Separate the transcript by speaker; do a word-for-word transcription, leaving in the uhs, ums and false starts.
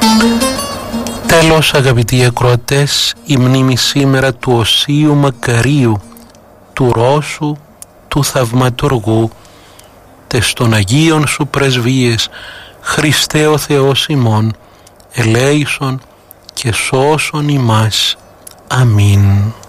Speaker 1: Τέλος, αγαπητοί ακροατές, η μνήμη σήμερα του Οσίου Μακαρίου, του Ρώσου, του Θαυματουργού, τες των Αγίων σου πρεσβείες, Χριστέ ο Θεός ημών, ελέησον και σώσον ημάς. Αμήν.